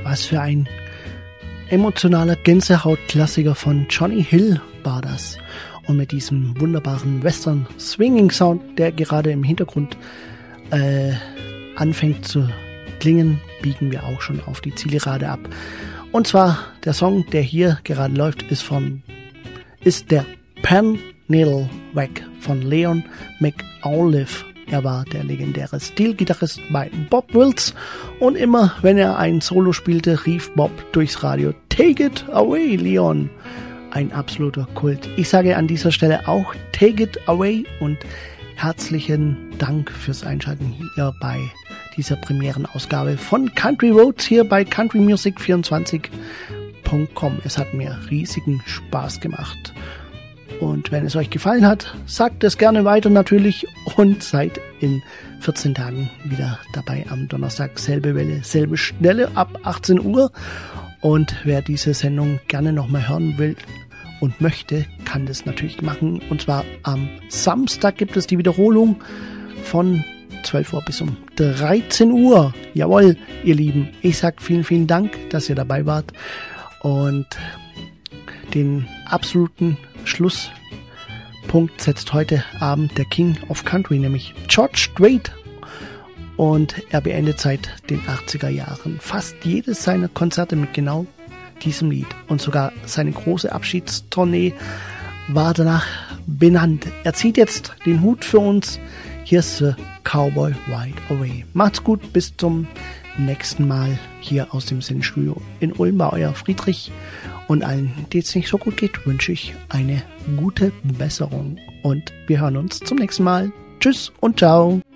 Was für ein emotionaler Gänsehaut-Klassiker von Johnny Hill war das. Und mit diesem wunderbaren Western-Swinging-Sound, der gerade im Hintergrund anfängt zu klingen, biegen wir auch schon auf die Zielgerade ab. Und zwar der Song, der hier gerade läuft, ist der Pen Needle Wack von Leon McAuliffe. Er war der legendäre Steel-Gitarrist bei Bob Wills und immer, wenn er ein Solo spielte, rief Bob durchs Radio: Take it away, Leon! Ein absoluter Kult. Ich sage an dieser Stelle auch Take it away und herzlichen Dank fürs Einschalten hier bei dieser Premierenausgabe von Country Roads hier bei countrymusic24.com. Es hat mir riesigen Spaß gemacht. Und wenn es euch gefallen hat, sagt es gerne weiter natürlich und seid in 14 Tagen wieder dabei am Donnerstag. Selbe Welle, selbe Stelle ab 18 Uhr. Und wer diese Sendung gerne nochmal hören will und möchte, kann das natürlich machen. Und zwar am Samstag gibt es die Wiederholung von 12 Uhr bis um 13 Uhr. Jawohl, ihr Lieben. Ich sag vielen, vielen Dank, dass ihr dabei wart. Und den absoluten Schlusspunkt setzt heute Abend der King of Country, nämlich George Strait. Und er beendet seit den 80er Jahren fast jedes seiner Konzerte mit genau diesem Lied. Und sogar seine große Abschiedstournee war danach benannt. Er zieht jetzt den Hut für uns. Hier ist The Cowboy Ride Away. Macht's gut, bis zum nächsten Mal hier aus dem Sendestudio in Ulm bei euer Friedrich. Und allen, denen es nicht so gut geht, wünsche ich eine gute Besserung. Und wir hören uns zum nächsten Mal. Tschüss und ciao.